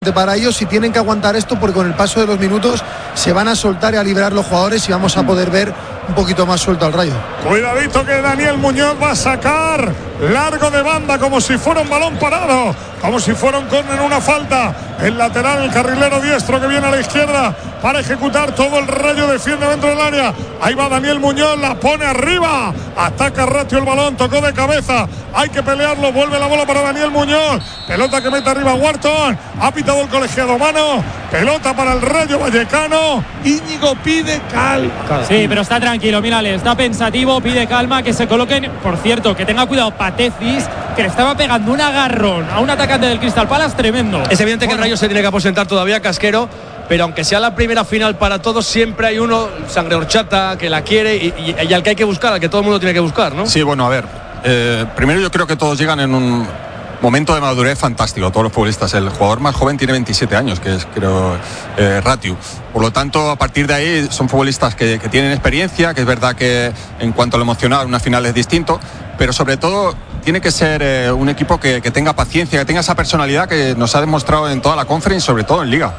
para ellos si tienen que aguantar esto, porque con el paso de los minutos se van a soltar y a liberar los jugadores y vamos a poder ver un poquito más suelto al Rayo. Cuidadito que Daniel Muñoz va a sacar largo de banda como si fuera un balón parado, como si fuera un córner, una falta. El lateral, el carrilero diestro que viene a la izquierda para ejecutar todo. El Rayo defiende dentro del área. Ahí va Daniel Muñoz, la pone arriba, ataca Ratio el balón, tocó de cabeza, hay que pelearlo, vuelve la bola para Daniel Muñoz, pelota que mete arriba Wharton, ha pitado el colegiado mano, pelota para el Rayo Vallecano. Íñigo pide calma. Sí, pero está tranquilo, mírale, está pensativo, pide calma, que se coloquen. Por cierto, que tenga cuidado Patecis, que le estaba pegando un agarrón a un atacante del Crystal Palace tremendo. Es evidente que el Rayo se tiene que aposentar todavía, Casquero, pero aunque sea la primera final para todos, siempre hay uno, sangre horchata, que la quiere y al que hay que buscar, al que todo el mundo tiene que buscar, ¿no? Sí, bueno, a ver, primero yo creo que todos llegan en un momento de madurez fantástico, todos los futbolistas. El jugador más joven tiene 27 años, que es, creo, Ratio. Por lo tanto, a partir de ahí son futbolistas que tienen experiencia, que es verdad que en cuanto a lo emocional una final es distinto, pero sobre todo tiene que ser un equipo que tenga paciencia, que tenga esa personalidad que nos ha demostrado en toda la Conference, sobre todo en Liga.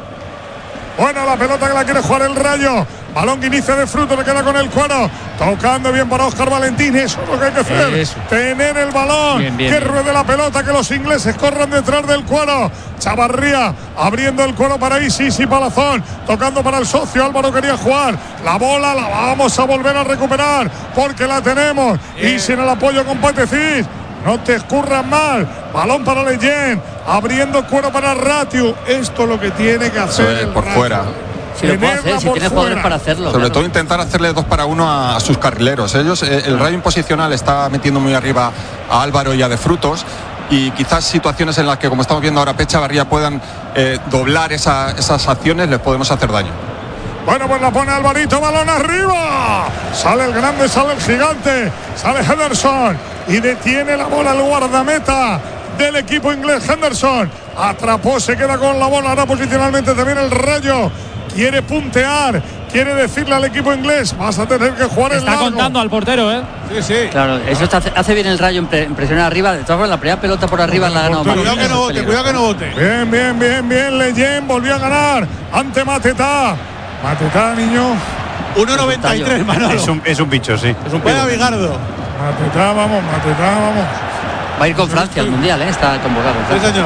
Bueno, la pelota que la quiere jugar el Rayo. Balón que inicia de Fruto, le queda con el cuero. Tocando bien para Óscar Valentín. Eso es lo que hay que hacer. Eso. Tener el balón. Bien. Que ruede la pelota, que los ingleses corran detrás del cuero. Chavarría abriendo el cuero para Isis y Palazón. Tocando para el socio. Álvaro quería jugar. La bola la vamos a volver a recuperar porque la tenemos. Y sin el apoyo con Patecis. No te escurras mal. Balón para Leyen. Abriendo cuero para Ratio. Esto es lo que tiene que hacer por fuera. Si lo puede hacer, si tiene jugadores para hacerlo. Sobre todo intentar hacerle 2 para 1 a sus carrileros. Ellos, el Rayo en posicional está metiendo muy arriba a Álvaro y a De Frutos. Y quizás situaciones en las que, como estamos viendo ahora, Pecha Barría puedan doblar esas acciones, les podemos hacer daño. Bueno, pues la pone Alvarito, balón arriba. Sale el grande, sale el gigante, sale Henderson y detiene la bola el guardameta del equipo inglés. Henderson atrapó, se queda con la bola. Ahora posicionalmente también el Rayo quiere puntear, quiere decirle al equipo inglés: vas a tener que jugar en largo. Está contando al portero, ¿eh? Sí. Claro, eso hace bien el Rayo en presionar arriba. De todas formas, la primera pelota por arriba la ha ganado. Cuidado que no vote. Bien. Leyen volvió a ganar ante Matetá, niño. 1.93, Manolo. Es un bicho, sí. Es un pedo. Vigardo. Matetá, vamos. Va a ir con Francia al Mundial, está convocado. Sí, señor.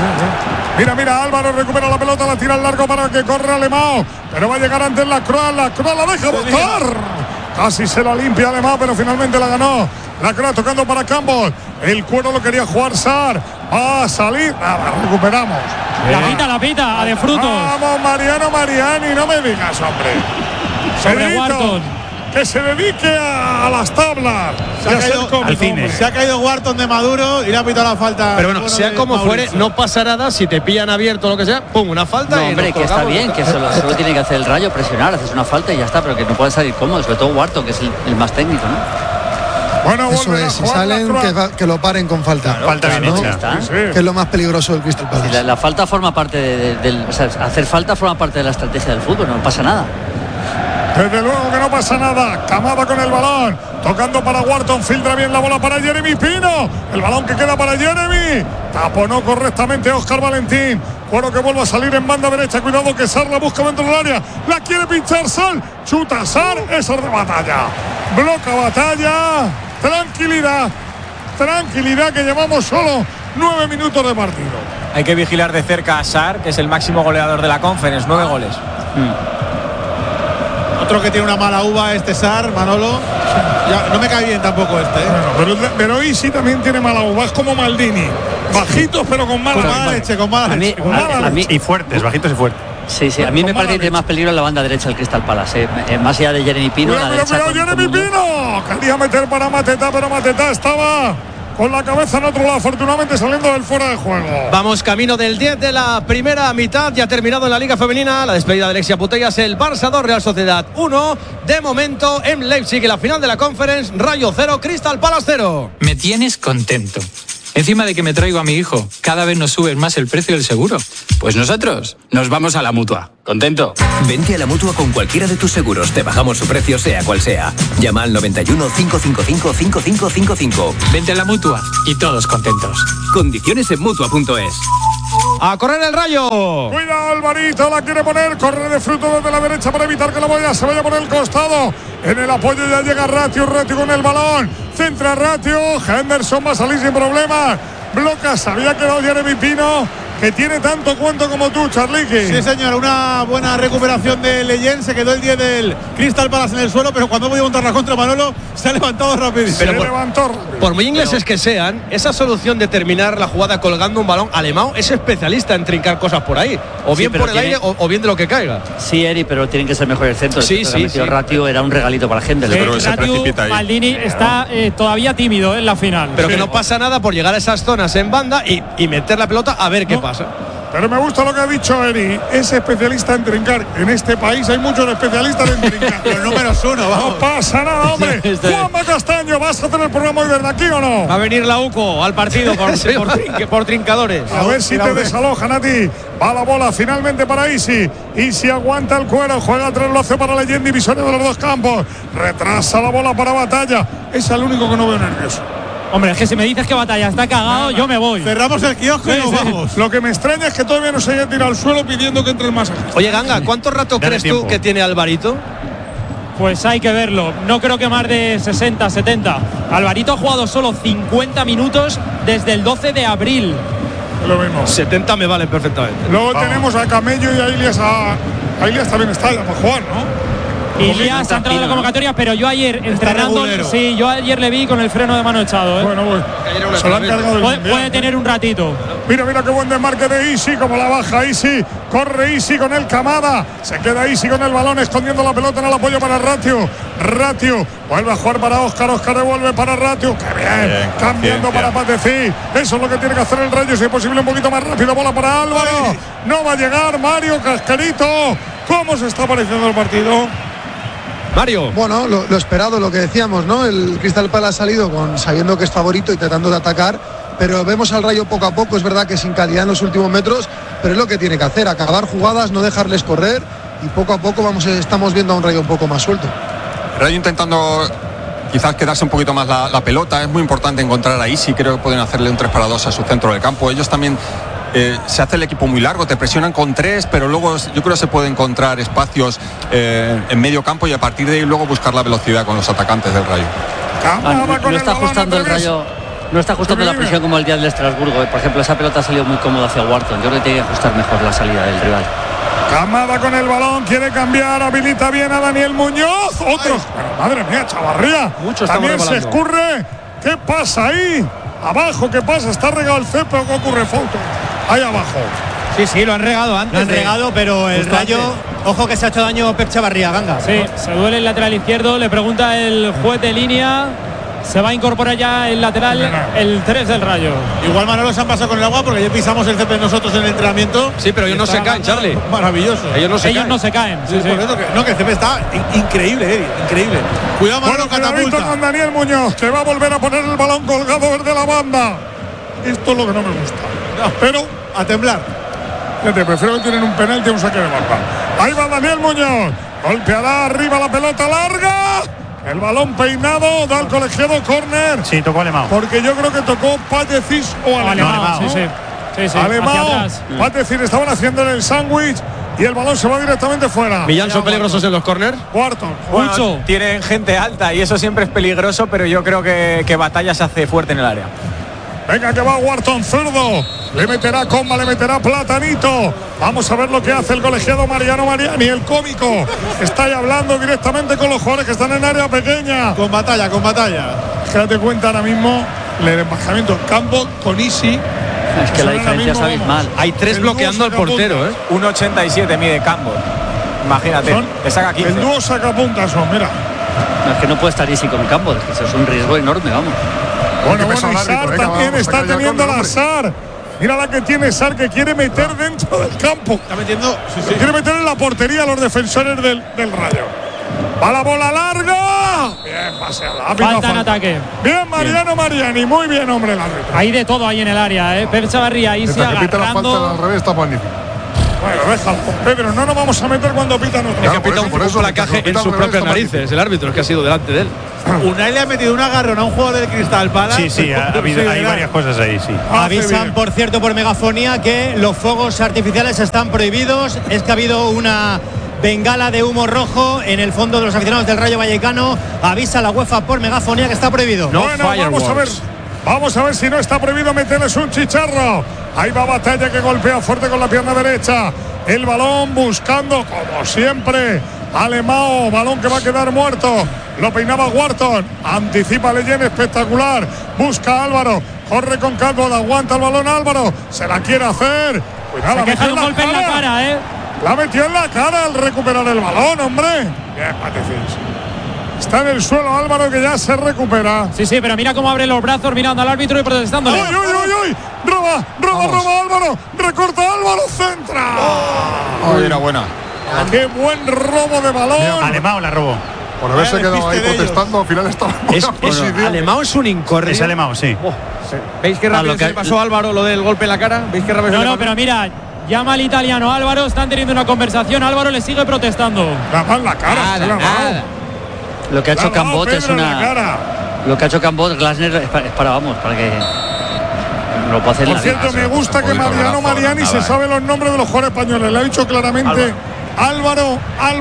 Mira, Álvaro recupera la pelota, la tira al largo para que corra Alemão, pero va a llegar antes la Croix la deja botar. Casi se la limpia Alemão, pero finalmente la ganó. La Croix tocando para Campbell. El cuero lo quería jugar Sar. Va a salir. Nada, recuperamos. La pita, a De Frutos. Vamos, Mariani, no me digas, hombre. Sobre Wharton. Que se dedique a las tablas. Se ha caído Wharton de Maduro y le ha pitado la falta. Pero bueno, sea como fuere, no pasa nada. Si te pillan abierto o lo que sea, pum, una falta. No, hombre, que está bien, que solo tiene que hacer el Rayo, presionar, haces una falta y ya está, pero que no puede salir cómodo, sobre todo Wharton, que es el más técnico, ¿no? Bueno, eso es, si salen que lo paren con falta. Claro, falta bien hecha. Sí. Que es lo más peligroso del Crystal Palace. Sí, la falta forma parte o sea, hacer falta forma parte de la estrategia del fútbol, no pasa nada. Desde luego que no pasa nada. Camada con el balón, tocando para Wharton, filtra bien la bola para Jeremy Pino. El balón que queda para Jeremy. Taponó correctamente Óscar Valentín. Cuero que vuelve a salir en banda derecha. Cuidado que Sar la busca dentro del área. La quiere pinchar Sar. Chuta Sar. Eso es de batalla. Bloca batalla. Tranquilidad que llevamos solo 9 minutos de partido. Hay que vigilar de cerca a Sar, que es el máximo goleador de la Conference, 9 goles. Otro que tiene una mala uva, Sar, Manolo. Ya, no me cae bien tampoco Bueno, pero Isi también tiene mala uva, es como Maldini. Bajitos pero con mala leche. Y fuertes, bajitos y fuertes. Sí, a mí me parece que tiene más peligro en la banda derecha el Crystal Palace, más allá de Jeremy Pino. Cuidado, Jeremy Pino. Quería meter para Matetá, pero Matetá estaba con la cabeza en otro lado, afortunadamente saliendo del fuera de juego. Vamos camino del 10 de la primera mitad, ya terminado en la Liga Femenina. La despedida de Alexia Putellas, el Barça 2, Real Sociedad 1. De momento en Leipzig, en la final de la Conference, Rayo 0, Crystal Palace 0. Me tienes contento. Encima de que me traigo a mi hijo, cada vez nos subes más el precio del seguro. Pues nosotros nos vamos a la Mutua. ¿Contento? Vente a la Mutua con cualquiera de tus seguros. Te bajamos su precio sea cual sea. Llama al 91 555 5555. Vente a la Mutua y todos contentos. Condiciones en Mutua.es. A correr el Rayo. Cuidado Alvarito, la quiere poner. Corre de Fruto desde la derecha para evitar que la boya se vaya por el costado. En el apoyo ya llega Ratio con el balón. Centra Ratio. Henderson va a salir sin problemas. Bloca, se había quedado Jeremy Pino, que tiene tanto cuento como tú, Charliqui. Sí, señor, una buena recuperación de Leyen. Se quedó el 10 del Crystal Palace en el suelo, pero cuando voy a montar la contra Manolo, se ha levantado rapidísimo. Por muy ingleses que sean, esa solución de terminar la jugada colgando un balón, Alemão es especialista en trincar cosas por ahí, o bien por el aire o bien de lo que caiga. Sí, Eri, pero tienen que ser mejores centros. Sí. Ratio era un regalito para gente. Pero se precipita ahí. Maldini está todavía tímido en la final. Pero que no pasa nada por llegar a esas zonas en banda y meter la pelota a ver qué pasa. Pero me gusta lo que ha dicho Eri, es especialista en trincar. En este país hay muchos especialistas en trincar. Los números uno, vamos. No pasa nada, hombre. Juanma Castaño, ¿vas a hacer el programa hoy desde aquí o no? Va a venir la UCO al partido por trincadores. A ver si te desalojan a ti. Va la bola finalmente para Isi. Isi aguanta el cuero, juega 3, lo hace para Leyen, divisorio de los dos campos. Retrasa la bola para Batalla. Es el único que no veo nervioso. Hombre, es que si me dices que Batalla está cagado, yo me voy. Cerramos el kiosco y nos vamos. Lo que me extraña es que todavía no se haya tirado al suelo pidiendo que entre el masaje. Oye, Ganga, ¿cuánto rato crees tú que tiene Alvarito? Pues hay que verlo. No creo que más de 60, 70. Alvarito ha jugado solo 50 minutos desde el 12 de abril. Lo vemos. 70 me valen perfectamente. Luego tenemos a Camello y a Ilias. A Ilias también está ya para jugar, ¿no? Ilias ha entrado en la convocatoria, pero yo ayer entrenando, sí, yo ayer le vi con el freno de mano echado, ¿eh? Bueno, se lo han cargado puede tener un ratito. Mira qué buen desmarque de Isi, como la baja Isi, corre Isi con el Camada, se queda Isi con el balón escondiendo la pelota en el apoyo para Ratio vuelve a jugar para Óscar devuelve para Ratio, qué bien, cambiando para Pateci, eso es lo que tiene que hacer el Rayo, si es posible un poquito más rápido, bola para Álvaro, no va a llegar Mario Cascarito. ¿Cómo se está pareciendo el partido? Mario. Bueno, lo esperado, lo que decíamos, ¿no? El Crystal Palace ha salido sabiendo que es favorito y tratando de atacar, pero vemos al Rayo poco a poco, es verdad que sin calidad en los últimos metros, pero es lo que tiene que hacer, acabar jugadas, no dejarles correr y poco a poco estamos viendo a un Rayo un poco más suelto. Rayo intentando quizás quedarse un poquito más la pelota, es muy importante encontrar ahí, sí creo que pueden hacerle un 3-2 a su centro del campo, ellos también. Se hace el equipo muy largo, te presionan con 3, pero luego yo creo que se puede encontrar espacios en medio campo y a partir de ahí luego buscar la velocidad con los atacantes del Rayo. No está ajustando el Rayo, no está ajustando la presión como el día del Estrasburgo. Por ejemplo, esa pelota ha salido muy cómoda hacia Wharton. Yo creo que tiene que ajustar mejor la salida del rival. Camada con el balón, quiere cambiar, habilita bien a Daniel Muñoz. Otro, madre mía, Chavarría. También se escurre. ¿Qué pasa ahí? Abajo, ¿qué pasa? Está regado el césped, ¿qué ocurre? Foto. Ahí abajo. Sí, lo han regado antes. Lo han regado, pero el Rayo, ojo que se ha hecho daño Pep Chavarría, Ganga. Sí, se duele el lateral izquierdo, le pregunta el juez de línea. Se va a incorporar ya el lateral, el 3 del Rayo. Igual Manolo se han pasado con el agua porque ya pisamos el césped nosotros en el entrenamiento. Sí, pero ellos no se caen, Charlie. Maravilloso. Ellos no se caen. Sí. Por eso que el césped está increíble, increíble. Cuidado, Manolo, catapulta con Daniel Muñoz, que va a volver a poner el balón colgado desde la banda. Esto es lo que no me gusta. Pero a temblar. Fíjate, prefiero que tienen un penalti y un saque de banda. Ahí va Daniel Muñoz. Golpeará arriba la pelota larga. El balón peinado, da al colegiado córner. Sí, tocó Alemão. Porque yo creo que tocó Patecís o Alemão. Sí, Alemão, Patecís estaban haciendo el sándwich y el balón se va directamente fuera. Millán, ¿son peligrosos en los córners? Wharton. Bueno, tienen gente alta y eso siempre es peligroso, pero yo creo que Batalla se hace fuerte en el área. Venga que va Wharton, zurdo. Le meterá Comba, le meterá Platanito. Vamos a ver lo que hace el colegiado Mariano Mariani, el cómico. Está ahí hablando directamente con los jugadores que están en área pequeña. Con Batalla. Date cuenta ahora mismo el embajamiento en campo con Isi. Es que la diferencia es abismal. Hay 3 bloqueando al portero, 1,87 mide Campo. Imagínate, le saca 15. El dúo sacapuntas son, mira. No, es que no puede estar Isi con Campo, es que eso es un riesgo enorme, vamos. Bueno, y Sar también está teniendo la Sar. Mira la que tiene Sar, que quiere meter dentro del campo. Está metiendo. Quiere meter en la portería a los defensores del Rayo. Va la bola larga. Bien paseada. Falta en ataque. Bien, Mariano Mariani. Muy bien, hombre, el árbitro. Hay de todo ahí en el área, Pep Chavarría ahí se agarrando. La falta al revés está magnífico. Bueno, déjalo, Pedro, no nos vamos a meter cuando pitan otro. Es que pita un placaje en sus propias narices, el árbitro, es que ha sido delante de él. Unai le ha metido un agarrón a un jugador del Crystal Palace. Sí, hay varias cosas ahí, sí. Avisan, por cierto, por megafonía que los fuegos artificiales están prohibidos. Es que ha habido una bengala de humo rojo en el fondo de los aficionados del Rayo Vallecano. Avisa la UEFA por megafonía que está prohibido. Bueno, vamos a ver si no está prohibido meterles un chicharro. Ahí va Batalla, que golpea fuerte con la pierna derecha. El balón buscando, como siempre, Alemão. Balón que va a quedar muerto. Lo peinaba Wharton. Anticipa Leyen, espectacular. Busca Álvaro. Corre con Calvo. Aguanta el balón Álvaro. Se la quiere hacer. Cuidado, se queja de un golpe en la cara, La metió en la cara al recuperar el balón, hombre. Bien, Patefis. Está en el suelo Álvaro, que ya se recupera. Sí, pero mira cómo abre los brazos mirando al árbitro y protestándole. ¡Ay! Roba Álvaro. Recorta Álvaro, centra. Era buena. ¡Qué buen robo de balón! Alemão la robó. Por haberse quedado ahí protestando, al final estaba en buena posición. Alemão es un incorrecto. Es Alemão, sí. ¿Veis qué rápido se le pasó a Álvaro lo del golpe en la cara? ¿Veis qué rápido? No, pero mira, llama al italiano Álvaro, están teniendo una conversación, Álvaro le sigue protestando. La en la cara. Nada. Lo que ha hecho Cambot es lo que ha hecho Cambot, Glasner es para que no lo puede hacer. Por cierto, me gusta que Mariano Mariani se sabe los nombres de los jugadores españoles. Le ha dicho claramente Álvaro.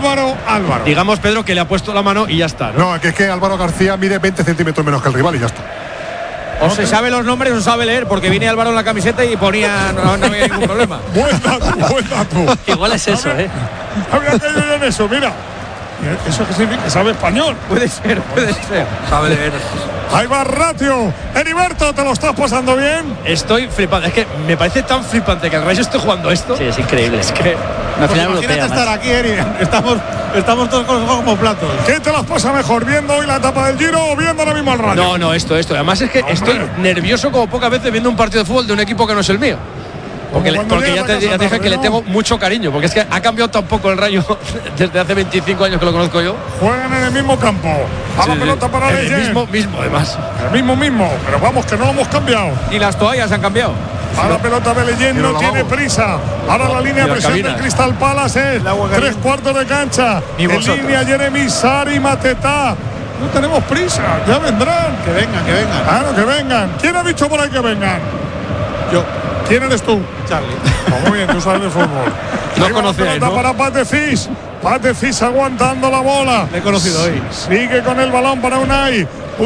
Digamos, Pedro, que le ha puesto la mano y ya está. No, es que Álvaro García mide 20 centímetros menos que el rival y ya está. O se sabe los nombres o sabe leer, porque viene Álvaro en la camiseta y ponía, no había ningún problema. Buen dato. Igual es eso, Había caído yo en eso, mira. ¿Eso qué significa? ¿Que sabe español? Puede ser. Sabe leer. Ahí va Ratio. Heriberto, ¿te lo estás pasando bien? Estoy flipando. Es que me parece tan flipante que el Rayo esté jugando esto. Sí, es increíble. Es que una final europea. Estar aquí, Eri. Estamos todos con los ojos como platos. ¿Qué te las pasa mejor? ¿Viendo hoy la etapa del Giro o viendo ahora mismo el Rayo? No, esto. Además es que estoy nervioso como pocas veces viendo un partido de fútbol de un equipo que no es el mío. Porque ya te dije que le tengo mucho cariño, porque es que ha cambiado tan poco el Rayo desde hace 25 años que lo conozco yo. Juegan en el mismo campo. A la pelota para Leyen. El mismo, además. El mismo. Pero vamos, que no lo hemos cambiado. Y las toallas han cambiado. A la pelota de Leyen, no tiene prisa. Ahora la línea de presión del Crystal Palace es 3/4 de cancha. En línea Jeremy Sari, Mateta. No tenemos prisa, ya vendrán. Que vengan. Claro, que vengan. ¿Quién ha dicho por ahí que vengan? Yo. ¿Quién eres tú? Charlie. Muy bien, tú sabes de fútbol. No conocíais, ¿no? Para Patefis. Patefis aguantando la bola. Le he conocido hoy. Sigue con el balón para Unai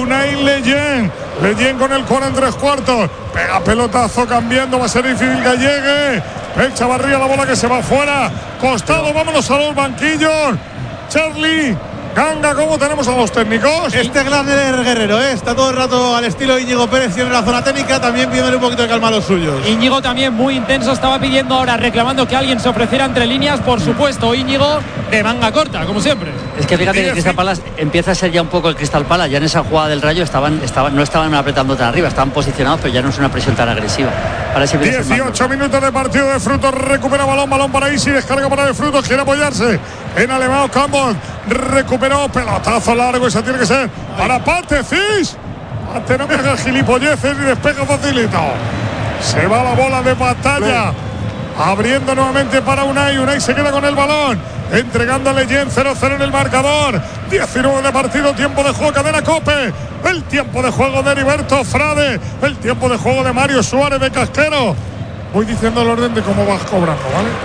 Leyen. Leyen con el cuero en 3/4. Pega pelotazo cambiando. Va a ser difícil que llegue. El Chavarría, la bola que se va fuera. Costado, vámonos a los banquillos. Charlie. Ganga, ¿cómo tenemos a los técnicos? Este Glasner Guerrero, está todo el rato al estilo Íñigo Pérez, tiene la zona técnica, también pidiendo un poquito de calma a los suyos. Íñigo también muy intenso, estaba pidiendo ahora, reclamando que alguien se ofreciera entre líneas, por supuesto, Íñigo de manga corta, como siempre. Es que fíjate que Crystal Palace empieza a ser ya un poco el Crystal Palace, ya en esa jugada del Rayo no estaban apretando tan arriba, estaban posicionados, pero ya no es una presión tan agresiva. Ahora sí 18 minutos de partido de Frutos, recupera balón para Isi, descarga para de Frutos, quiere apoyarse en Alemão. Campbell recuperó, pelotazo largo, esa tiene que ser para Patefis. Pate, no me hagas gilipolleces y despega facilito. Se va la bola de Batalla, abriendo nuevamente para Unai se queda con el balón, entregando a Leyen. 0-0 en el marcador, 19 de partido, tiempo de juego, cadena COPE, el tiempo de juego de Heriberto Frade, el tiempo de juego de Mario Suárez de Casquero. Voy diciendo el orden de cómo vas cobrando,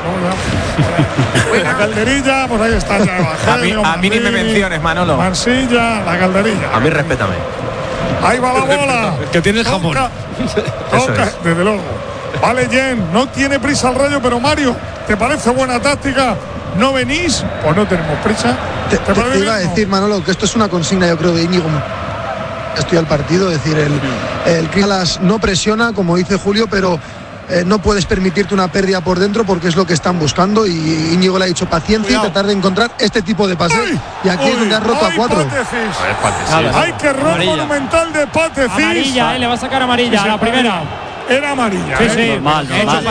¿vale? La calderilla, pues ahí está ya. A mí ni me menciones, Manolo. Marsilla, la calderilla. A mí respétame. Ahí va la bola. El que tiene el jamón. Toca, desde luego. Vale, Jen, no tiene prisa el Rayo, pero Mario, ¿te parece buena táctica? ¿No venís? Pues no tenemos prisa. Te iba a decir, Manolo, que esto es una consigna, yo creo, de Íñigo. Estoy al partido, es decir, el Crystal no presiona, como dice Julio, pero no puedes permitirte una pérdida por dentro porque es lo que están buscando, y Íñigo le ha dicho paciencia y tratar de encontrar este tipo de pases. Y aquí es donde ha roto a 4. Hay que error monumental de Patefis. Amarilla, le va a sacar amarilla, la primera. Era amarilla. Sí. Normal.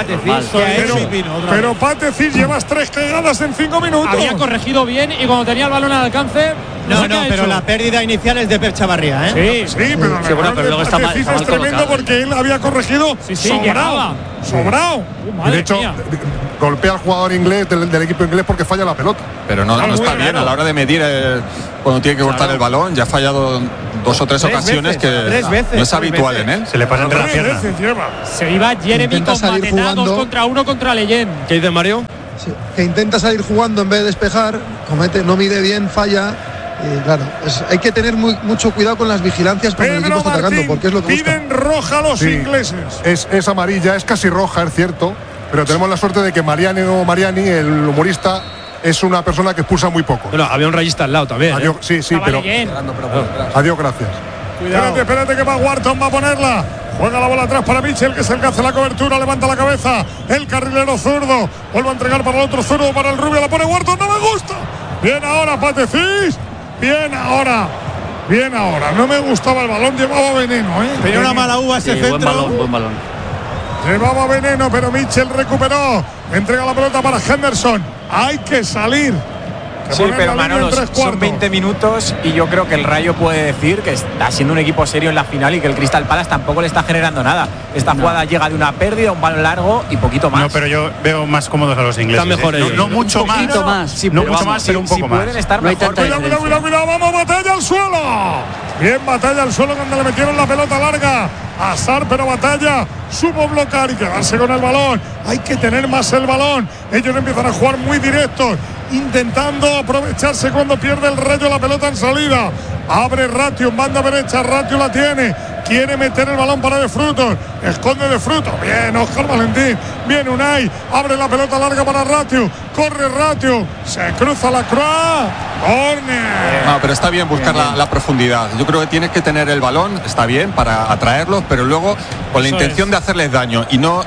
Pero Patefis llevas 3 cagadas en 5 minutos. Había corregido bien y cuando tenía el balón al alcance. No, pero la pérdida inicial es de Pep Chavarría, Sí, pero luego está mal. Es tremendo porque él había corregido. Sí, llegaba. sobrado. Y de hecho, golpea al jugador inglés del equipo inglés porque falla la pelota. Pero no está bien a la hora de medir cuando tiene que cortar el balón. Ya ha fallado 2 o 3 ocasiones que no es habitual en él. Se le pasa entre las piernas. Se iba Jeremy con Matetá 2 contra 1 contra Leyen. ¿Qué dice Mario? Sí, que intenta salir jugando en vez de despejar, no mide bien, falla. Y claro, hay que tener mucho cuidado con las vigilancias cuando el equipo está atacando, porque es lo que busca. Piden roja a los ingleses. Es amarilla, es casi roja, es cierto, pero tenemos la suerte de que Mariani, el humorista, es una persona que expulsa muy poco. Bueno, había un rayista al lado también. Adiós, sí, pero adiós, gracias. Espérate que va Wharton, va a ponerla. Juega la bola atrás para Mitchell, que es el que hace la cobertura, levanta la cabeza. El carrilero zurdo. Vuelve a entregar para el otro zurdo, para el rubio. La pone Wharton, no me gusta. Bien ahora, Patefis. Bien ahora. No me gustaba el balón, llevaba veneno, Tenía una mala uva ese centro. Buen balón. Llevaba veneno, pero Mitchell recuperó. Entrega la pelota para Henderson. Hay que salir. Sí, pero Manolo, son 20 minutos y yo creo que el Rayo puede decir que está siendo un equipo serio en la final y que el Crystal Palace tampoco le está generando nada. Esta jugada llega de una pérdida, un balón largo y poquito más. No, pero yo veo más cómodos a los ingleses. Están mejor ellos. No mucho más. No mucho más, pero un poco más. Pueden estar mejor. Cuidado, vamos, Batalla al suelo. Bien, Batalla al suelo cuando le metieron la pelota larga. Azar, pero Batalla supo bloquear y quedarse con el balón. Hay que tener más el balón. Ellos empiezan a jugar muy directos, intentando aprovecharse cuando pierde el Rayo la pelota en salida. Abre Ratio en banda derecha, Ratio la tiene, quiere meter el balón para De Frutos, esconde De Frutos, bien Óscar Valentín, bien Unai, abre la pelota larga para Ratio, corre Ratio, se cruza la Croix, córner. No, pero está bien buscar la profundidad. Yo creo que tienes que tener el balón, está bien para atraerlos, pero luego con la intención de hacerles daño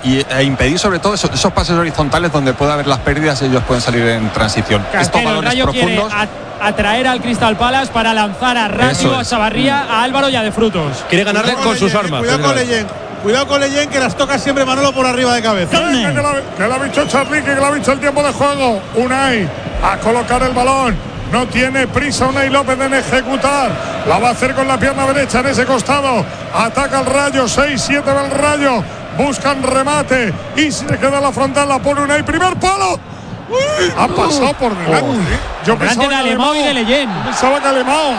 e impedir sobre todo esos pases horizontales donde puede haber las pérdidas y ellos pueden salir en transición. Estos balones profundos. Atraer al Crystal Palace para lanzar a Ratio, a Chavarría, a Álvaro y a De Frutos. Quiere ganarle con sus armas. Cuidado con Leyen, que las toca siempre Manolo por arriba de cabeza. Que la ha visto Charly, que la ha visto el tiempo de juego. Unai a colocar el balón. No tiene prisa Unai López en ejecutar. La va a hacer con la pierna derecha en ese costado. Ataca el Rayo, 6-7 del Rayo. Buscan remate. Y si le queda la frontal, la pone Unai. Primer palo. Ha pasado por delante. Yo pensaba de Alemão y de Leyen. Pensaba que Alemão.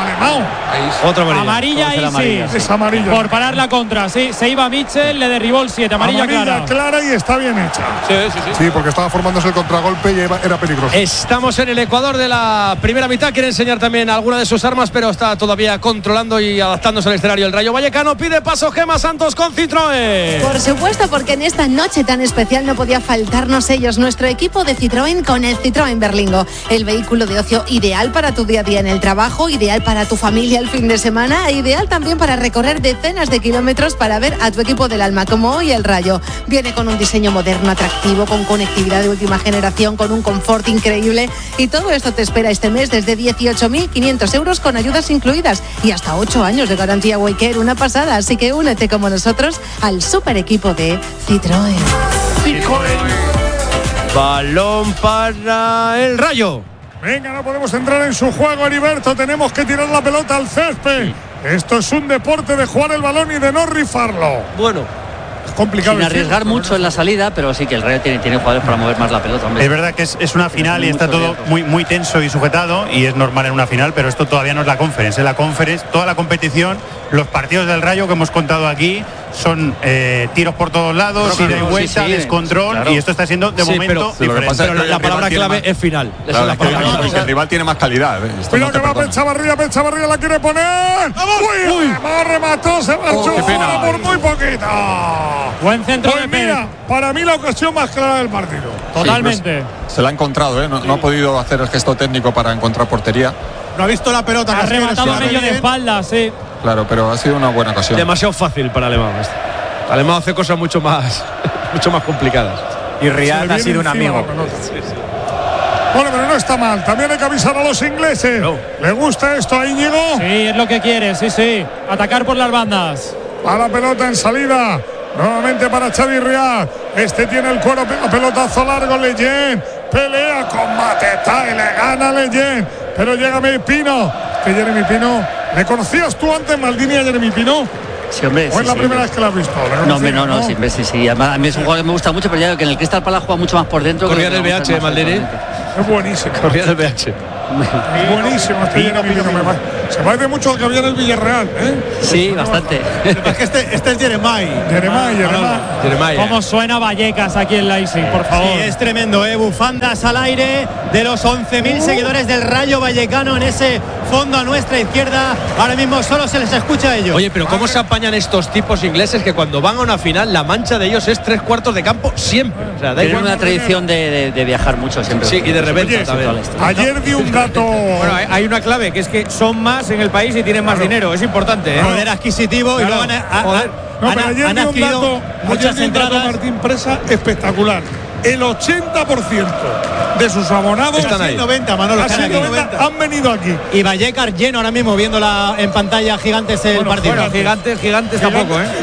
Otra amarilla ahí sí. Es amarilla. Por parar la contra. Sí, se iba Mitchell, le derribó el 7. Amarilla clara y está bien hecha. Sí, porque estaba formándose el contragolpe y era peligroso. Estamos en el Ecuador de la primera mitad. Quiere enseñar también alguna de sus armas, pero está todavía controlando y adaptándose al escenario. El Rayo Vallecano pide paso Gemma Santos con Citroën. Por supuesto, porque en esta noche tan especial no podía faltarnos ellos. Nuestro equipo de Citroën con el Citroën Berlingo. El vehículo de ocio ideal para tu día a día en el trabajo, ideal para tu familia el fin de semana e ideal también para recorrer decenas de kilómetros para ver a tu equipo del alma, como hoy el Rayo. Viene con un diseño moderno, atractivo, con conectividad de última generación, con un confort increíble y todo esto te espera este mes desde 18.500 euros con ayudas incluidas y hasta 8 años de garantía Waycare, una pasada. Así que únete como nosotros al super equipo de Citroën. Balón para el Rayo. Venga, no podemos entrar en su juego, Heriberto. Tenemos que tirar la pelota al césped. Esto es un deporte de jugar el balón y de no rifarlo. Bueno, es complicado. Sin arriesgar mucho en la salida, pero sí que el Rayo tiene jugadores para mover más la pelota. Hombre. Es verdad que es una final y está todo muy tenso y sujetado y es normal en una final, pero esto todavía no es la Conference. En la Conference, toda la competición, los partidos del Rayo que hemos contado aquí son tiros por todos lados, ida y vuelta, descontrol, claro. Y esto está siendo de momento diferente. Pero la palabra clave es final. El rival tiene más calidad. Cuidado que va Pechavarría la quiere poner. ¡Uy! Remató, se marchó por muy poquito. Buen centro de Pérez. Para mí la ocasión más clara del partido. Totalmente. Sí, pues, se la ha encontrado, no ha podido hacer el gesto técnico para encontrar portería. No ha visto la pelota. Ha rematado medio de espalda, sí. Claro, pero ha sido una buena ocasión. Demasiado fácil para Alemão. Alemão hace cosas mucho más complicadas. Y Riyad ha sido un amigo. Bueno, pero no está mal. También hay que avisar a los ingleses. No. ¿Le gusta esto a Íñigo? Sí, es lo que quiere, sí. Atacar por las bandas. A la pelota en salida. Nuevamente para Xavi Riyad. Este tiene el cuero, pelotazo largo. Leyen pelea con Matetá y le gana Leyen. Pero llega Jeremy Pino. Que Jeremy Pino. ¿Le conocías tú antes, Maldini, a Jeremy Pino? Sí, hombre. ¿O es la primera vez que la has visto? No, sí. Además, a mí es un jugador que me gusta mucho, pero ya digo que en el Crystal Palace juega mucho más por dentro. Corría en el BH, Maldini. Es buenísimo. Corría en el BH. Buenísimo. Se parece mucho al que había en el Villarreal, ¿eh? Sí, bastante. Es que este es Jeremai. ¿Cómo suena Vallecas aquí en Leipzig, por favor? Sí, es tremendo, bufandas al aire de los 11.000 seguidores del Rayo Vallecano en ese fondo a nuestra izquierda. Ahora mismo solo se les escucha a ellos. Oye, pero ¿cómo se apañan estos tipos ingleses que cuando van a una final la mancha de ellos es 3/4 de campo siempre? O sea, tienen una tradición de viajar mucho siempre. Sí, y de repente también. Ayer di un dato. Bueno, hay una clave, que es que son más en el país y tienen más dinero. Es importante, ¿eh? Poder adquisitivo, y luego han adquirido muchas entradas. Martín Presa espectacular. El 80% de sus abonados están ahí. 90, Manolo, han venido aquí. Y Vallecas lleno ahora mismo viéndola en pantalla, Gigantes el partido. Bueno, gigantes tampoco, ¿eh?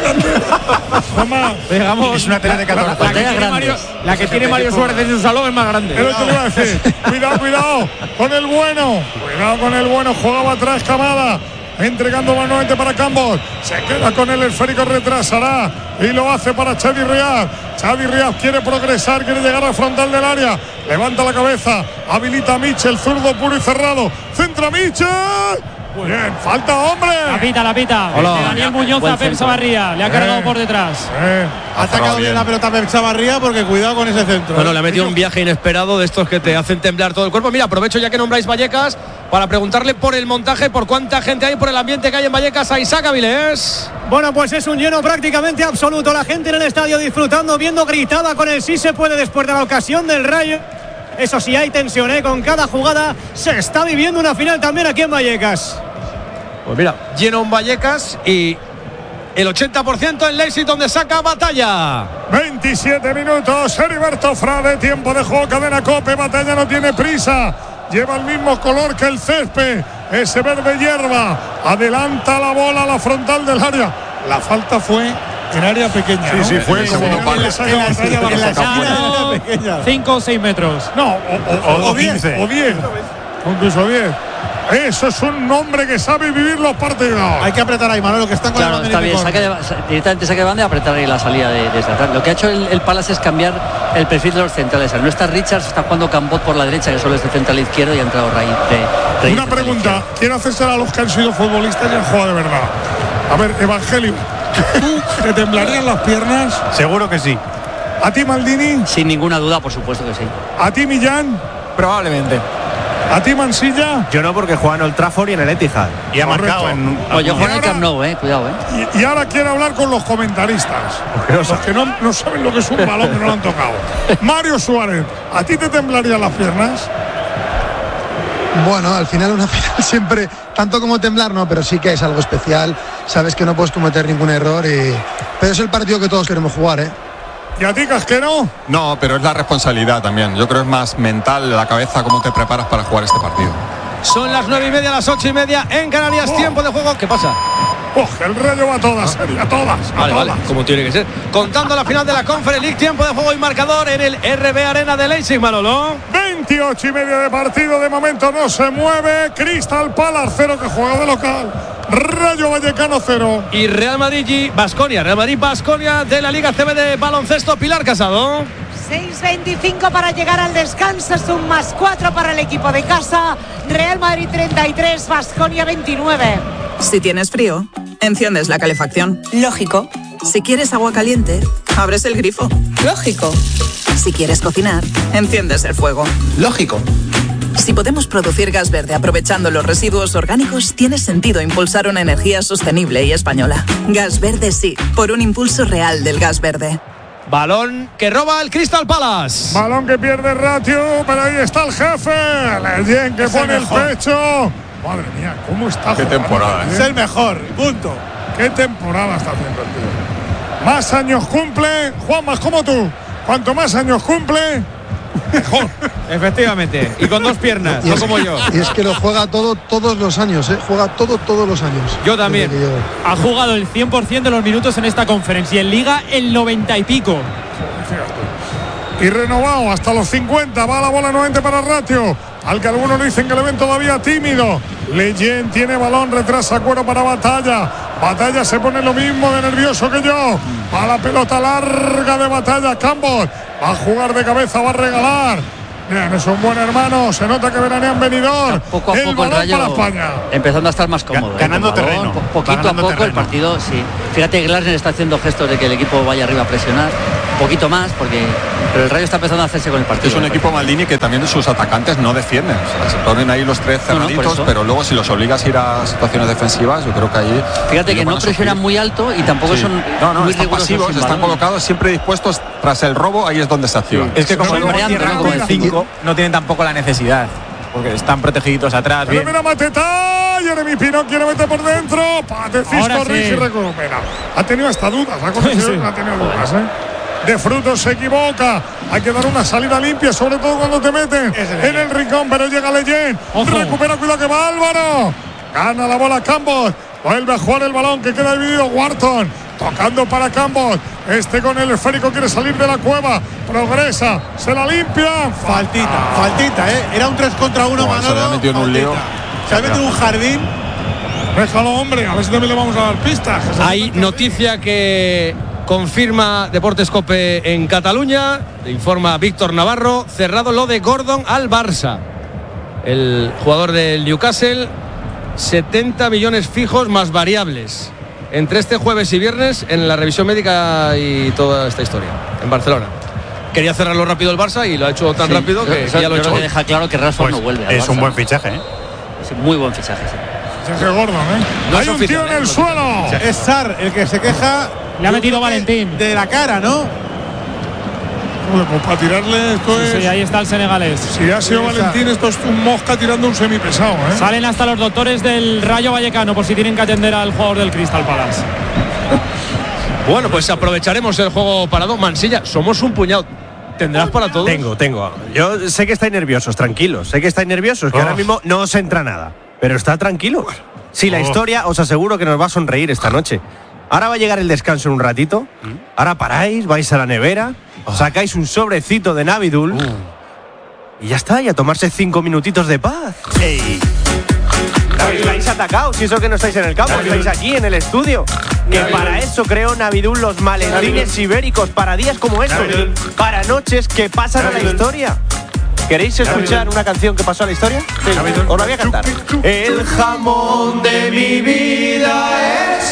Es una tele de 14. La que tiene Mario Suárez en su salón es más grande. Pero te iba a decir, cuidado con el bueno. Jugaba atrás Camada. Entregando manualmente para Campos. Se queda con el esférico, retrasará y lo hace para Xavi Riad. Xavi Riad quiere progresar, quiere llegar al frontal del área. Levanta la cabeza, habilita a Mitchell, zurdo puro y cerrado. Centra Mitchell. Bien, falta hombre. La pita. Daniel Muñoz a Pep Chavarría. Le ha cargado por detrás. Ha sacado bien la pelota Pep Chavarría porque cuidado con ese centro. Bueno, le ha metido un viaje inesperado de estos que te hacen temblar todo el cuerpo. Mira, aprovecho ya que nombráis Vallecas para preguntarle por el montaje, por cuánta gente hay, por el ambiente que hay en Vallecas a Isaac Avilés. Bueno, pues es un lleno prácticamente absoluto. La gente en el estadio disfrutando, viendo, gritada con el sí se puede después de la ocasión del Rayo. Eso sí, hay tensión, con cada jugada se está viviendo una final también aquí en Vallecas. Pues mira, lleno en Vallecas y el 80% en Leipzig, donde saca Batalla. 27 minutos, Heriberto Frade, tiempo de juego, cadena COPE. Batalla no tiene prisa, lleva el mismo color que el césped, ese verde hierba. Adelanta la bola a la frontal del área. La falta fue en área pequeña. Sí, fue en la 5 o 6 metros. No, o 10. Incluso 10. Eso es un hombre que sabe vivir los partidos. Hay que apretar ahí, Manolo, que están con el está bien, directamente saque de banda y apretar ahí la salida desde atrás. Lo que ha hecho el Palace es cambiar el perfil de los centrales. Al no está Richards, está jugando Cambot por la derecha, que solo es de central izquierdo, y ha entrado Raíz. Una pregunta, quiero hacerse a los que han sido futbolistas y han jugado de verdad. A ver, Evangelio, ¿tú te temblarían las piernas? Seguro que sí. ¿A ti, Maldini? Sin ninguna duda, por supuesto que sí. ¿A ti, Millán? Probablemente. ¿A ti, Mansilla? Yo no, porque juega en Old Trafford y en el Etihad. Y ha marcado en... Pues yo juego en el Camp Nou, cuidado, Y ahora quiero hablar con los comentaristas. Los que no saben lo que es un balón, que no lo han tocado. Mario Suárez, ¿a ti te temblarían las piernas? Bueno, al final una final siempre, tanto como temblar, no, pero sí que es algo especial. Sabes que no puedes cometer ningún error, pero es el partido que todos queremos jugar, ¿Y a ti, Casquero? No, pero es la responsabilidad también. Yo creo que es más mental, la cabeza, cómo te preparas para jugar este partido. Son las 9:30, las 8:30 en Canarias. Tiempo de juego. ¿Qué pasa? El Rayo va a todas, a todas. Vale, como tiene que ser. Contando la final de la Conference League, tiempo de juego y marcador en el RB Arena de Leipzig, Manolo. 28:30 de partido, de momento no se mueve. Crystal Palace 0, que juega de local. Rayo Vallecano 0. Y Real Madrid-Baskonia. Real Madrid-Baskonia de la Liga CB de baloncesto. Pilar Casado. 6:25 para llegar al descanso, es un +4 para el equipo de casa. Real Madrid 33, Baskonia 29. Si tienes frío, enciendes la calefacción. Lógico. Si quieres agua caliente, abres el grifo. Lógico. Si quieres cocinar, enciendes el fuego. Lógico. Si podemos producir gas verde aprovechando los residuos orgánicos, tiene sentido impulsar una energía sostenible y española. Gas verde sí, por un impulso real del gas verde. Balón que roba el Crystal Palace. Balón que pierde Ratio, pero ahí está el jefe. Leyen que pone el pecho. Madre mía, ¿cómo está? Qué temporada, Es el mejor, punto. ¿Qué temporada está haciendo el tío? Más años cumple, Juan, más como tú. Cuanto más años cumple, mejor. Efectivamente, y con dos piernas, no como yo. Y es que lo juega todo todos los años, juega todos los años. Yo también. Ha jugado el 100% de los minutos en esta conferencia y en Liga el 90 y pico. Y renovado hasta los 50, va la bola nuevamente para Ratio. al que algunos dicen que le ven todavía tímido. Leyen tiene balón, retrasa Cuero para Batalla. Batalla se pone lo mismo de nervioso que yo. A la pelota larga de Batalla, Campos va a jugar de cabeza, va a regalar. Bien, es un buen hermano, se nota que veranean venidor. Poco a poco el Rayo para España. Empezando a estar más cómodo. Ganando terreno. Poquito a poco el partido, sí. Fíjate que Glasner está haciendo gestos de que el equipo vaya arriba a presionar. Un poquito más, pero el Rayo está empezando a hacerse con el partido. Es un equipo Maldini que también sus atacantes no defienden. O sea, se ponen ahí los tres cerraditos, pero luego si los obligas a ir a situaciones defensivas, yo creo que ahí... Fíjate que no presionan muy alto y tampoco son muy están pasivos, están colocados siempre dispuestos tras el robo, ahí es donde se activan. Es que como luego cierran con el 5, no tienen tampoco la necesidad, porque están protegidos atrás. Pero mira Mateta, Jeremy Pino quiere meter por dentro. Patecis corrige y recupera. Ha tenido hasta dudas, ha tenido dudas, De Frutos se equivoca. Hay que dar una salida limpia, sobre todo cuando te meten en el rincón, pero llega Leyen. Recupera, cuidado que va Álvaro. Gana la bola Campos. Vuelve a jugar el balón que queda dividido. Wharton tocando para Campos. Con el esférico quiere salir de la cueva. Progresa, se la limpia. Faltita, Era un 3 contra 1, Manolo. Se había metido en un lío. Se ha metido en un jardín. Déjalo, hombre, a ver si también le vamos a dar pistas. Hay noticia que confirma Deportes Cope en Cataluña. Le informa Víctor Navarro. Cerrado lo de Gordon al Barça. El jugador del Newcastle. 70 millones fijos más variables. Entre este jueves y viernes en la revisión médica y toda esta historia en Barcelona. Quería cerrarlo rápido el Barça y lo ha hecho tan rápido que ya lo ha hecho. Que deja claro que Rashford no vuelve al es Barça. Un buen fichaje, Es un muy buen fichaje, Fichaje Gordon, No hay un tío en el suelo. Es Sar el que se queja. Le ha metido Valentín. De la cara, ¿no? Pues para tirarle esto es... Sí, ahí está el senegalés. Si ha sido Valentín, esto es un mosca tirando un semipesado, Salen hasta los doctores del Rayo Vallecano por si tienen que atender al jugador del Crystal Palace. Bueno, pues aprovecharemos el juego parado. Mansilla, somos un puñado. ¿Tendrás para todos? Tengo. Yo sé que estáis nerviosos, tranquilos. Sé que estáis nerviosos, que ahora mismo no os entra nada. Pero está tranquilo. Si la historia, os aseguro que nos va a sonreír esta noche. Ahora va a llegar el descanso en un ratito. Ahora paráis, vais a la nevera, sacáis un sobrecito de Navidul y ya está, y a tomarse 5 minutitos de paz. ¡Ey! Estáis atacados, si eso que no estáis en el campo, estáis aquí en el estudio. Que para eso creó Navidul los maletines ibéricos, para días como estos, para noches que pasan a la historia. ¿Queréis escuchar una canción que pasó a la historia? Sí, os la voy a cantar. El jamón de mi vida es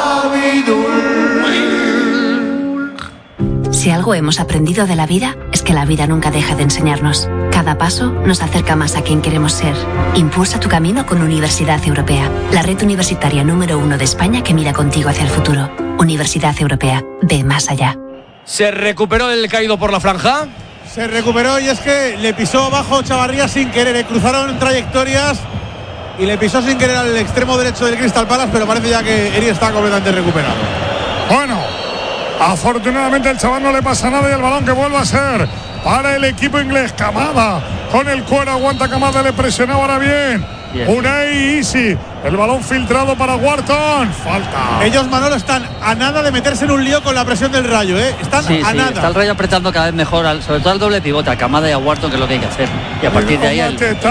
Navidul. Si algo hemos aprendido de la vida, es que la vida nunca deja de enseñarnos. Cada paso nos acerca más a quien queremos ser. Impulsa tu camino con Universidad Europea, la red universitaria número 1 de España que mira contigo hacia el futuro. Universidad Europea, ve más allá. ¿Se recuperó el caído por la franja? Se recuperó y es que le pisó abajo Chavarría sin querer. Le cruzaron trayectorias y le pisó sin querer al extremo derecho del Crystal Palace, pero parece ya que Eri está completamente recuperado. Bueno, afortunadamente al chaval no le pasa nada y el balón que vuelve a ser para el equipo inglés. Camada con el Cuero, aguanta Camada, le presionaba ahora bien. Unai Easy, el balón filtrado para Wharton. Falta. Ellos, Manolo, están a nada de meterse en un lío con la presión del Rayo, Están a nada. Está el Rayo apretando cada vez mejor, sobre todo al doble pivote, a Camada y a Wharton, que es lo que hay que hacer. Y a partir de ahí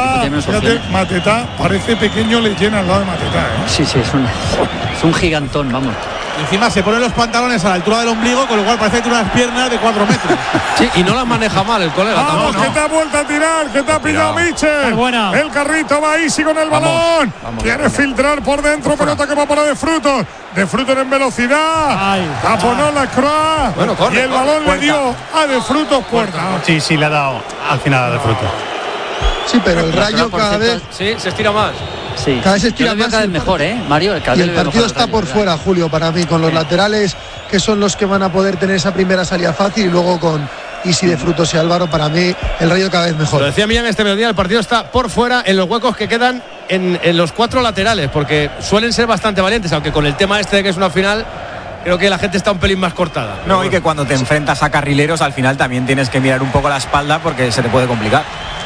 Mateta parece pequeño, le llena al lado de Mateta, Sí, es un gigantón, vamos. Encima se ponen los pantalones a la altura del ombligo, con lo cual parece que tiene unas piernas de 4 metros. Sí, y no las maneja mal el colega. Vamos, que te ha vuelto a tirar, que te ha pillado Michel. El carrito va Easy con el balón. Quiere filtrar por dentro, pelota que va para De Frutos. De Frutos en velocidad. Taponó la Croix. Y el balón le dio a De Frutos puerta. Sí, le ha dado al final a De Frutos. Sí, pero el Rayo cada vez... Sí, se estira más. Sí. Cada vez se estira más. Cada vez mejor, Mario. Y el partido está por fuera, Julio, para mí, con los laterales, que son los que van a poder tener esa primera salida fácil, y luego con Easy, De Frutos y Álvaro, para mí, el Rayo cada vez mejor. Lo decía Millán este mediodía, el partido está por fuera en los huecos que quedan en los 4 laterales, porque suelen ser bastante valientes, aunque con el tema este de que es una final, creo que la gente está un pelín más cortada. No, y que cuando te enfrentas a carrileros, al final también tienes que mirar un poco la espalda porque se te puede complicar.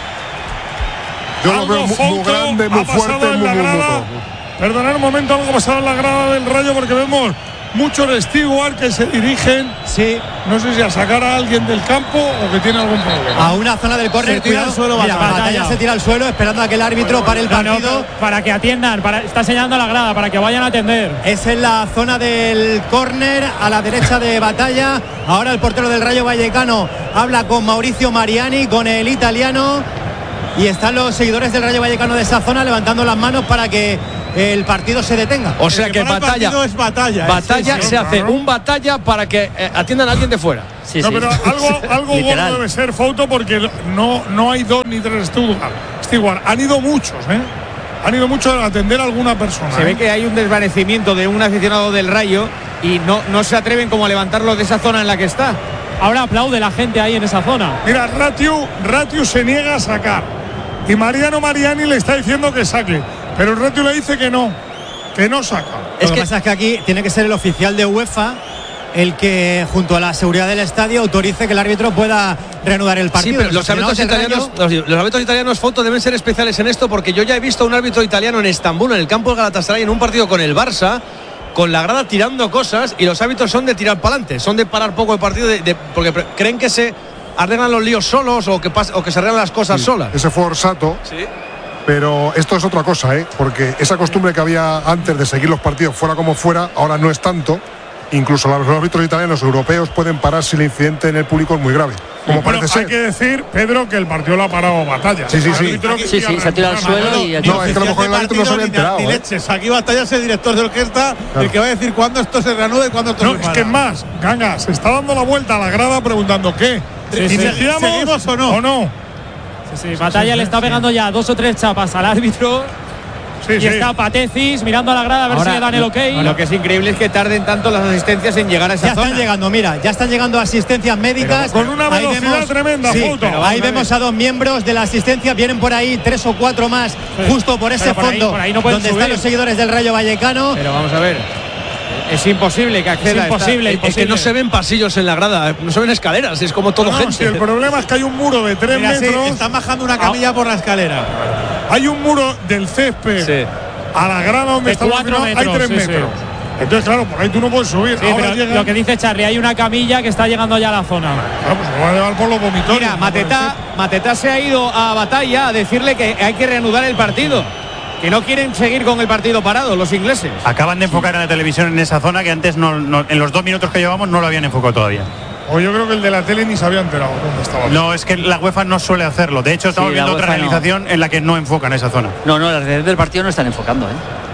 Yo lo veo muy grande, muy fuerte, muy. Perdonad un momento, algo pasado en la grada del Rayo, porque vemos mucho el Stewart, que se dirigen, no sé si a sacar a alguien del campo o que tiene algún problema. A una zona del córner, cuidado. Batalla se tira al suelo esperando a que el árbitro pare el partido. Para que atiendan, está señalando la grada, para que vayan a atender. Es en la zona del córner, a la derecha de Batalla. Ahora el portero del Rayo Vallecano habla con Mauricio Mariani, con el italiano. Y están los seguidores del Rayo Vallecano de esa zona levantando las manos para que el partido se detenga. O sea que Batalla es Batalla. Batalla se hace un Batalla para que atiendan a alguien de fuera. Pero algo gordo debe ser, Fouto, porque no hay 2 ni 3 Stewart. Han ido muchos, Han ido muchos a atender a alguna persona. Se ve que hay un desvanecimiento de un aficionado del Rayo y no se atreven como a levantarlo de esa zona en la que está. Ahora aplaude la gente ahí en esa zona. Mira, Ratiu se niega a sacar. Y Mariano Mariani le está diciendo que saque. Pero el Ratiu le dice que no saca. Lo que pasa es que aquí tiene que ser el oficial de UEFA el que, junto a la seguridad del estadio, autorice que el árbitro pueda reanudar el partido. Sí, pero los árbitros italianos, Foto, deben ser especiales en esto, porque yo ya he visto a un árbitro italiano en Estambul, en el campo del Galatasaray, en un partido con el Barça, con la grada tirando cosas, y los árbitros son de tirar para adelante, son de parar poco el partido, porque creen que se arreglan los líos solos o que se arreglan las cosas solas. Ese fue Orsato. Sí. Pero esto es otra cosa, porque esa costumbre que había antes de seguir los partidos fuera como fuera, ahora no es tanto. Incluso los árbitros italianos europeos pueden parar si el incidente en el público es muy grave. Como parece ser. Hay que decir, Pedro, que el partido lo ha parado Batalla. Sí. Sí, se ha tirado al suelo y no, es que a lo mejor el árbitro no se había enterado. Ni leches. Aquí Batalla es el director de orquesta, el que va a decir cuándo esto se reanuda y cuándo esto se para. Es que es más, Ganga, se está dando la vuelta a la grada preguntando ¿qué? ¿Seguimos o no? Sí, Batalla le está pegando ya 2 o 3 chapas al árbitro. Está Patecis mirando a la grada a ver si le dan el ok. Lo que es increíble es que tarden tanto las asistencias en llegar a esa zona. Ya están llegando asistencias médicas. Con una velocidad tremenda, ahí vemos a 2 miembros de la asistencia. Vienen por ahí 3 o 4 más, justo por ese fondo por ahí no donde están los seguidores del Rayo Vallecano. Pero vamos a ver. Es imposible que acceda. Es imposible. Es que no se ven pasillos en la grada, no se ven escaleras, es como todo gente. Si el problema es que hay un muro de 3 metros. Están bajando una camilla por la escalera. Hay un muro del césped a la grada donde está 4 metros. Hay 3 metros. Entonces, claro, por ahí tú no puedes subir. Pero lo que dice Charlie, hay una camilla que está llegando ya a la zona. Claro, pues se va a llevar por los vomitorios. Mira, Matetá se ha ido a Batalla a decirle que hay que reanudar el partido. Que no quieren seguir con el partido parado los ingleses. Acaban de enfocar en la televisión en esa zona que antes en los 2 minutos que llevamos no lo habían enfocado todavía. O yo creo que el de la tele ni se había enterado dónde estaba. No, es que la UEFA no suele hacerlo. De hecho, estamos viendo otra realización en la que no enfocan esa zona. No, las redes del partido no están enfocando,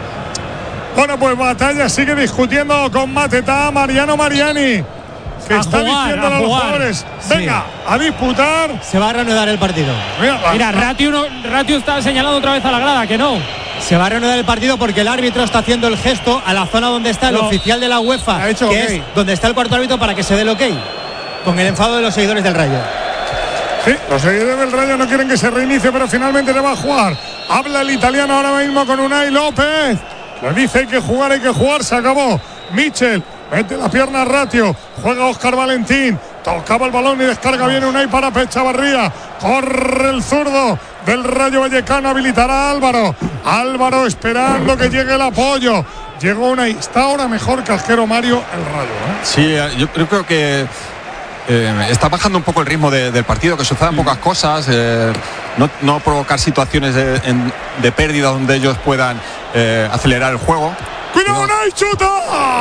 Bueno, pues Batalla sigue discutiendo con Matetá, Mariano Mariani, que está diciendo a los jugadores, venga, a disputar. Se va a reanudar el partido. Mira, Ratiu está señalando otra vez a la grada, que no. Se va a reanudar el partido porque el árbitro está haciendo el gesto a la zona donde está el oficial de la UEFA, que es donde está el cuarto árbitro, para que se dé el ok, con el enfado de los seguidores del Rayo. Sí, los seguidores del Rayo no quieren que se reinicie, pero finalmente le va a jugar. Habla el italiano ahora mismo con Unai López. Le dice hay que jugar, se acabó. Michel, mete la pierna a Ratiu, juega Óscar Valentín, tocaba el balón y descarga bien Unai para Echavarría. Corre el zurdo del Rayo Vallecano, habilitará a Álvaro esperando que llegue el apoyo. Llegó Unai, está ahora mejor que Casquero Mario el Rayo. Sí, yo creo que está bajando un poco el ritmo del partido, que sucedan pocas cosas, no provocar situaciones de pérdida donde ellos puedan acelerar el juego. ¡Cuidado, Unai, chuta!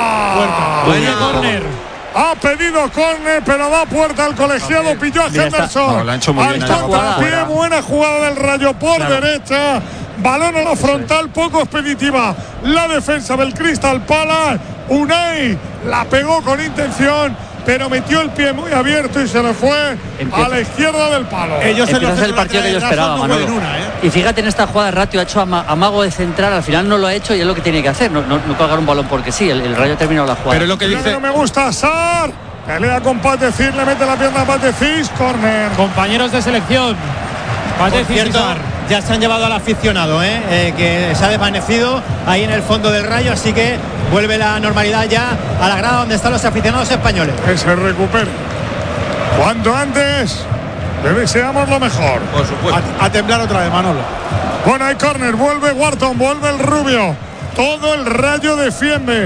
Córner. Ha pedido córner, pero da puerta al colegiado. Pilló a Henderson. Lo ha hecho muy bien. Al contrapié, buena jugada del Rayo por derecha. Balón a la frontal, poco expeditiva. La defensa del Crystal Palace. Unai la pegó con intención, pero metió el pie muy abierto y se le fue a la izquierda del palo. Empieza el partido que yo esperaba, Manolo. Y fíjate, en esta jugada Ratiu ha hecho amago de central, al final no lo ha hecho y es lo que tiene que hacer, no colgar un balón porque sí, el Rayo ha terminado la jugada. Pero lo que dice, no me gusta, Sar, pelea con Patecis, le mete la pierna a Patecis, córner. Compañeros de selección, Patecis y Sar. Ya se han llevado al aficionado, que se ha desvanecido ahí en el fondo del Rayo, así que vuelve la normalidad ya a la grada donde están los aficionados españoles. Que se recupere cuanto antes. Le deseamos lo mejor. Por supuesto. A temblar otra vez, Manolo. Bueno, hay córner, vuelve Wharton, vuelve el rubio. Todo el Rayo defiende.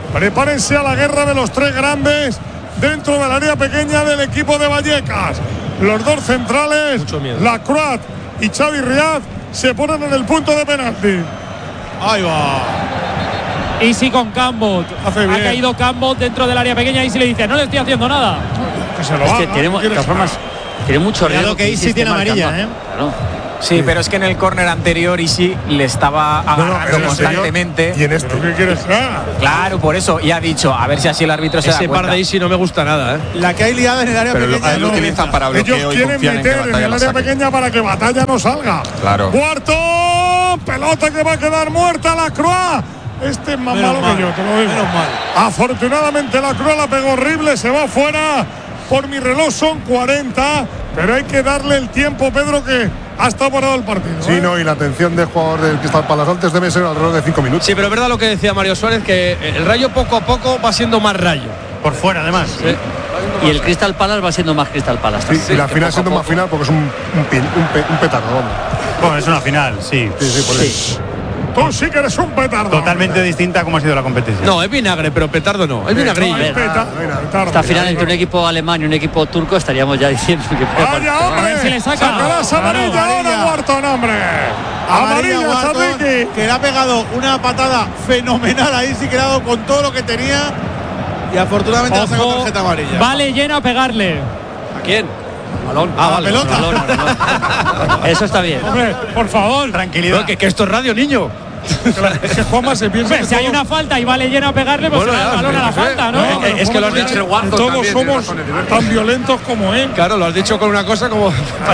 Prepárense a la guerra de los tres grandes dentro del área pequeña del equipo de Vallecas. Los dos centrales, Lacroix y Xavi Riad, se ponen en el punto de penalti. Ahí va. Easy con Campbell. Ha caído Campbell dentro del área pequeña y se le dice, no le estoy haciendo nada. Que se lo haga, tiene, de todas formas, tiene mucho riesgo. Que Easy tiene amarilla, Claro. Sí, pero es que en el córner anterior Easy le estaba agarrando constantemente. ¿Y en este? ¿Qué quieres que haga? Claro, por eso. Y ha dicho, a ver si así el árbitro se da cuenta. Ese par de Easy no me gusta nada, La que hay liada en el área pequeña. Lo utilizan para bloqueo. Ellos quieren meter en el área pequeña para que Batalla no salga. Claro. Cuarto, pelota que va a quedar muerta, Lacroix. Este es más malo que yo, te lo digo. Afortunadamente Lacroix la pegó horrible, se va fuera. Por mi reloj son 40, pero hay que darle el tiempo, Pedro, que ha estado parado el partido. Sí, no, y la atención del jugador del Crystal Palace antes debe ser alrededor de 5 minutos. Sí, pero es verdad lo que decía Mario Suárez, que el Rayo poco a poco va siendo más Rayo. Por fuera, además. Sí. Y el Crystal Palace va siendo más Crystal Palace. Sí, y la final siendo más final porque es un petardo, vamos. Bueno, es una final, sí. Sí, por eso. Tú sí que eres un petardo. Totalmente distinta a cómo ha sido la competición. No, es vinagre, pero petardo no. Es vinagre. Esta final entre un equipo alemán y un equipo turco estaríamos ya diciendo que ¡vaya, hombre! Si le sacarás amarilla ahora, Wharton, hombre. Amarilla, Wharton, que le ha pegado una patada fenomenal ahí, sí que le ha dado con todo lo que tenía. Y afortunadamente le ha sacado tarjeta amarilla. Vale, llena a pegarle. ¿A quién? Balón. La pelota. Eso está bien. Hombre, por favor. Tranquilidad. Que esto es radio, niño. Es que Juanma se piensa. Hombre, si hay una falta y vale llena a pegarle, pues será el balón a la falta, ¿no? Es que lo has dicho. Todos somos tan violentos como él. Claro, lo has dicho con una cosa como.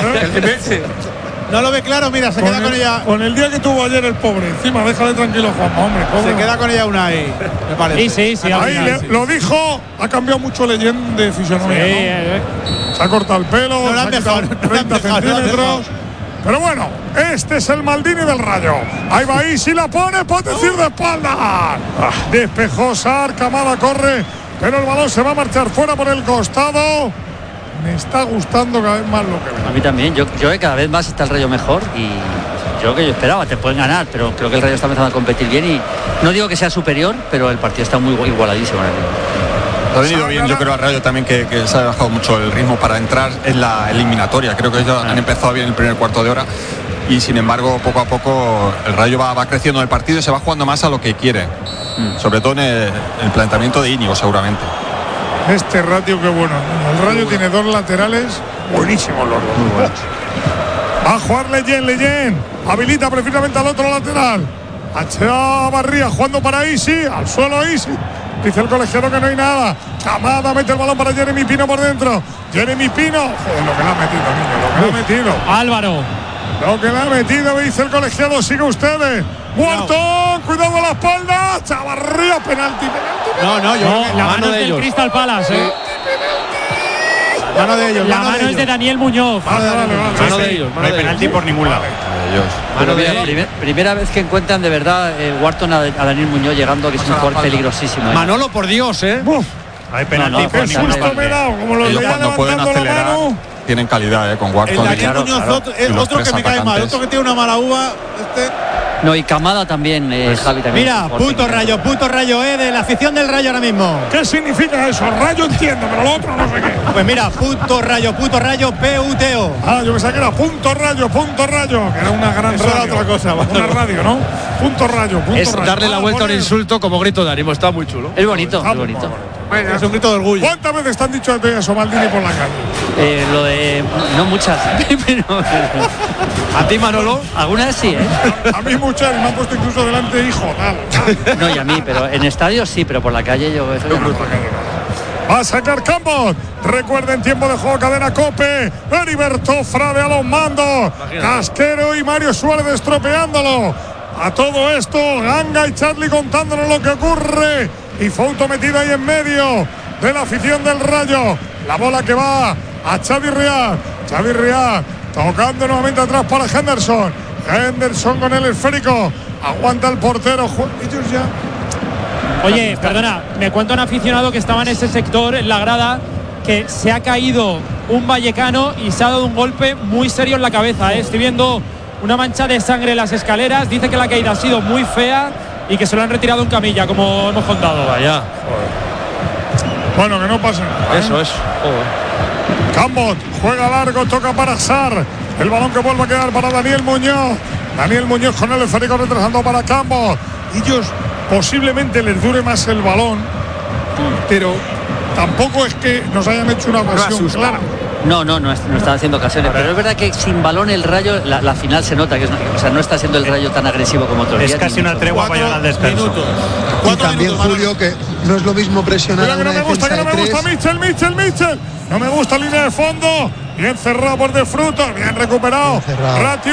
No lo ve claro, mira, se queda con ella. Con el día que tuvo ayer el pobre. Encima, déjale tranquilo, Juanma, hombre. Se queda con ella una ahí, me parece. Sí. Ahí lo dijo, ha cambiado mucho Leyenda de fisonomía, ¿no? Se ha cortado el pelo, no se ha quitado 30 centímetros. Pero bueno, este es el Maldini del Rayo. Ahí va Easy, la pone, puede decir de espalda. Despejó Sar, Camada corre, pero el balón se va a marchar fuera por el costado. Me está gustando cada vez más lo que veo. A mí también, yo creo que cada vez más está el Rayo mejor y yo lo que yo esperaba, te pueden ganar, pero creo que el Rayo está empezando a competir bien y no digo que sea superior, pero el partido está muy igualadísimo. Ha venido bien, yo creo, al Rayo también que se ha bajado mucho el ritmo para entrar en la eliminatoria. Creo que ellos han empezado bien el primer cuarto de hora y sin embargo poco a poco el Rayo va creciendo en el partido y se va jugando más a lo que quiere, sobre todo en el planteamiento de Íñigo seguramente. Este ratio qué bueno. El Rayo tiene dos laterales buenísimos los dos. Muy buenos. Va a jugar Leyen. Habilita precisamente al otro lateral. A Chavarría jugando para Easy. Al suelo Easy. Dice el colegiado que no hay nada. Camada mete el balón para Jeremy Pino por dentro. Jeremy Pino. Joder, lo que le ha metido, niño. Lo que le ha metido. Álvaro. Lo que le ha metido, me dice el colegiado. Sigue ustedes. Wharton, cuidado a la espalda. Chavarría, penalti. No, la mano es del Crystal Palace. Mano de ellos. La mano es de Daniel Muñoz. Mano de ellos. No hay penalti por ningún lado. Primera vez que encuentran de verdad Wharton a Daniel Muñoz llegando, que es un jugador peligrosísimo. Manolo, por Dios, Hay penalti por ningún lado. Me he dado, como los ellos cuando pueden acelerar tienen calidad, con Wharton. El Daniel Muñoz, otro que me cae mal, otro que tiene una mala uva. No, y Camada también, Javi también. Mira, punto rayo, de la afición del Rayo ahora mismo. ¿Qué significa eso? Rayo entiendo, pero lo otro no sé qué. Pues mira, punto rayo, PUTO. Ah, yo pensaba que era punto rayo, que era una gran radio. Era otra cosa. Una radio, ¿no? Punto rayo. Es darle la vuelta a un insulto como grito de ánimo, está muy chulo. Es bonito, es bonito. Es un grito de orgullo. ¿Cuántas veces te han dicho eso, Maldini, por la calle? Lo de... No muchas. ¿A ti, Manolo? Alguna vez sí, A mí muchas, me han puesto incluso delante hijo, tal. No, y a mí, pero en estadios sí, pero por la calle yo... Eso no. Va a sacar Campos. Recuerden, tiempo de juego, cadena COPE. Heriberto Frade a los mandos. Casquero y Mario Suárez estropeándolo. A todo esto, Ganga y Charlie contándonos lo que ocurre. Y Fouto metido ahí en medio de la afición del Rayo. La bola que va a Xavi Riad. Tocando nuevamente atrás para Henderson. Henderson con el esférico. Aguanta el portero. Ellos ya... Oye, perdona, me cuenta un aficionado que estaba en ese sector, en la grada, que se ha caído un vallecano y se ha dado un golpe muy serio en la cabeza. Estoy viendo una mancha de sangre en las escaleras. Dice que la caída ha sido muy fea y que se lo han retirado en camilla, como hemos contado. Vaya. Bueno, que no pase nada. Eso es. Cambot juega largo, toca para Sar. El balón que vuelve a quedar para Daniel Muñoz. Daniel Muñoz con el esférico retrasando para Cambot. Ellos posiblemente les dure más el balón, pero tampoco es que nos hayan hecho una ocasión clara. No están haciendo ocasiones, pero es verdad que sin balón el Rayo, la final se nota que no está siendo el Rayo tan agresivo como otros días. Es casi una tregua para llegar al descanso. Y también, Julio, que no es lo mismo presionar a una defensa de tres. Mitchell. No me gusta línea de fondo. Bien cerrado por De Frutos, bien recuperado. Ratio